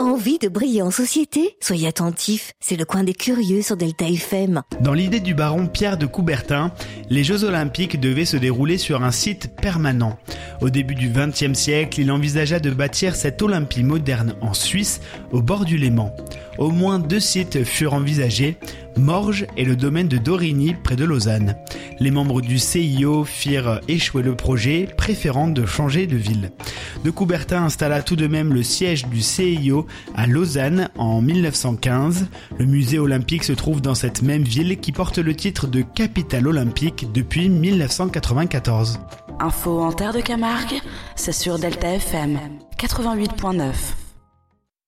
Envie de briller en société ? Soyez attentifs, c'est le coin des curieux sur Delta FM. Dans l'idée du baron Pierre de Coubertin, les Jeux Olympiques devaient se dérouler sur un site permanent. Au début du XXe siècle, il envisagea de bâtir cette Olympie moderne en Suisse, au bord du Léman. Au moins 2 sites furent envisagés, Morges et le domaine de Dorigny, près de Lausanne. Les membres du CIO firent échouer le projet, préférant de changer de ville. De Coubertin installa tout de même le siège du CIO à Lausanne en 1915. Le musée olympique se trouve dans cette même ville qui porte le titre de capitale olympique depuis 1994. Info en Terre de Camargue, c'est sur Delta FM 88.9.